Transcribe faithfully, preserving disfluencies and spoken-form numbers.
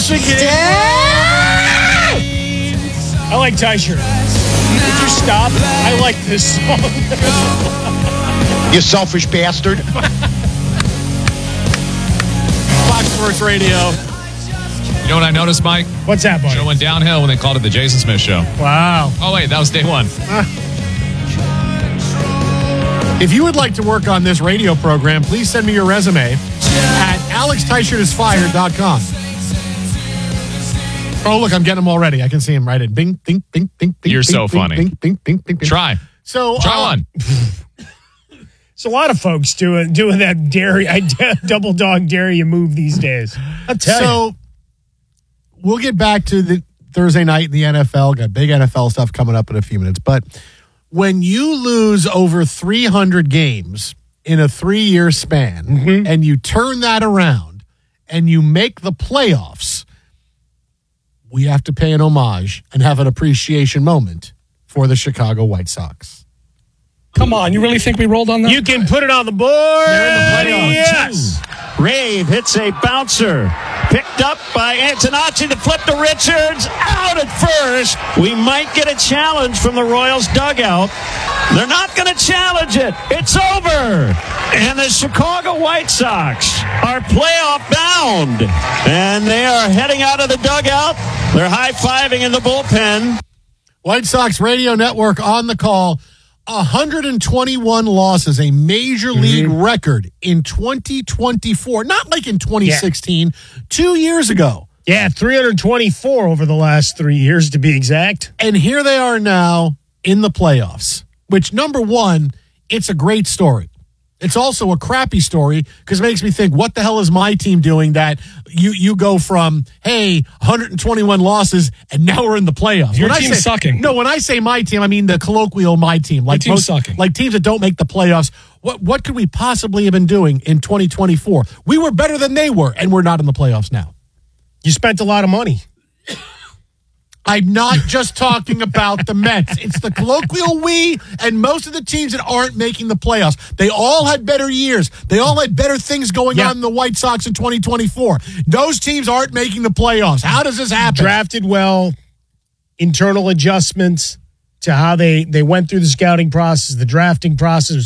Michigan. I like Teicher. Would you stop? I like this song. You selfish bastard. Fox Sports Radio. You know what I noticed, Mike? What's that, buddy? Show went downhill when they called it the Jason Smith Show. Wow. Oh, wait, that was day one. If you would like to work on this radio program, please send me your resume at alex teichert is fired dot com. Oh, look, I'm getting them already. I can see them right in. Bing, bing, bing, bing, bing. You're bing, so bing, funny. Bing, bing, bing, bing, bing. Try. So, Try uh, one. There's a lot of folks doing doing that dairy, I double dog dare you move these days. I'll tell so, you. we'll get back to the Thursday night in the N F L. Got big N F L stuff coming up in a few minutes. But when you lose over three hundred games in a three-year span, mm-hmm. and you turn that around and you make the playoffs, we have to pay an homage and have an appreciation moment for the Chicago White Sox. Come on, you really think we rolled on that? You can put it on the board. They're in the playoffs. Yes. Rave hits a bouncer. Picked up by Antonacci to flip to Richards. Out at first. We might get a challenge from the Royals dugout. They're not going to challenge it. It's over. And the Chicago White Sox are playoff bound. And they are heading out of the dugout. They're high-fiving in the bullpen. White Sox Radio Network on the call. one hundred twenty-one losses, a major league mm-hmm. record in twenty twenty-four. Not like in twenty sixteen, yeah. two years ago. Yeah, three hundred twenty-four over the last three years to be exact. And here they are now in the playoffs, which, number one, it's a great story. It's also a crappy story because it makes me think, what the hell is my team doing that you you go from, hey, one hundred twenty-one losses, and now we're in the playoffs? Your when team's I say, sucking. No, when I say my team, I mean the colloquial my team. Like team's most, sucking. Like teams that don't make the playoffs. What what could we possibly have been doing in twenty twenty-four? We were better than they were, and we're not in the playoffs now. You spent a lot of money. I'm not just talking about the Mets. It's the colloquial we and most of the teams that aren't making the playoffs. They all had better years. They all had better things going yeah. on in the White Sox in twenty twenty-four. Those teams aren't making the playoffs. How does this happen? Drafted well, internal adjustments to how they, they went through the scouting process, the drafting process.